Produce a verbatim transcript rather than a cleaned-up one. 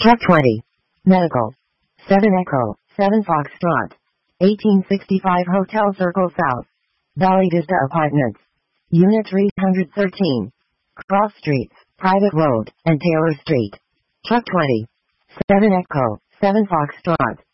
Truck twenty. Medical. seven Echo, seven Foxtrot. eighteen sixty-five Hotel Circle South. Valley Vista Apartments. Unit three hundred thirteen. Cross Streets, Private Road, and Taylor Street. Truck twenty. seven Echo, seven Foxtrot.